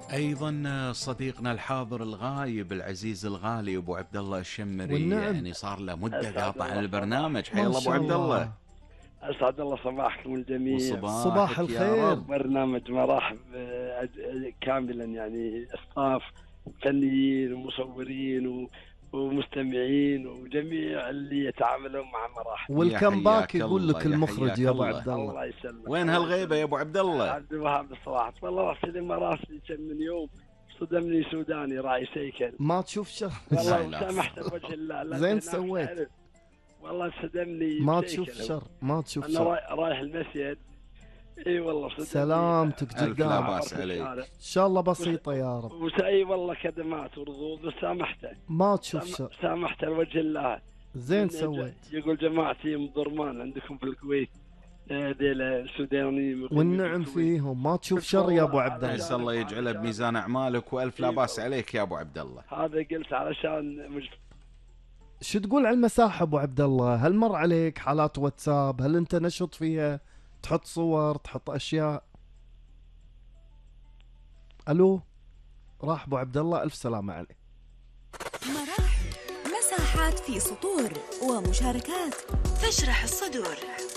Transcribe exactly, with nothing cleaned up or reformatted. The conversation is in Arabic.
ايضا صديقنا الحاضر الغايب العزيز الغالي ابو عبد الله الشمري، والنعم. يعني صار له مده أسعد قاطع عن الله البرنامج. صباحك. حيا ما الله ابو شاء عبد الله. الله. أسعد الله صباحكم الجميع. صباح وصباحك يا الخير. رب. برنامج مراحب آه، كاملا، يعني اصطاف فنيين ومصورين و- ومستمعين وجميع اللي يتعاملون مع مراحب. والكم يا باك حياك يقول الله، لك يا المخرج حياك يا ابو الله. عبد الله. الله يسلمك. وين الله هالغيبه يسلمك. يا ابو عبد الله؟ عبد الوهاب الصراحة والله رحت الامارات لي كم من يوم، صدمني سوداني راعي سيكل. ما تشوف شر. والله لا. سامحت بوجه الله. لا زين هناك سويت. تعرف. والله صدمني ما بسيكل. تشوف شر، ما تشوف انا شر. رايح رايح المسجد. اي والله صدمني. سلامتك ألف لا قدام. بأس عليك. ان شاء الله بسيطة يا رب. وسأي والله كدمات وردود، بس سامحته. ما تشوف سام- شر. سامحته لوجه الله. زين إن- سويت. يقول جماعتي ام ضرمان عندكم في الكويت، آه، ذيل السودانيين مقيمين والنعم في الكويت. فيهم، ما تشوف شر يا ابو عبد الله. عسى الله يجعله بميزان اعمالك والف لا إي باس والله. عليك يا ابو عبد الله. هذا قلت علشان مج... شو تقول على المساحة ابو عبد الله؟ هل مر عليك حالات واتساب؟ هل انت نشط فيها؟ تحط صور، تحط اشياء؟ الو، راح ابو عبد الله، الف سلامة عليه. مراحل، مساحات في سطور ومشاركات تشرح الصدور.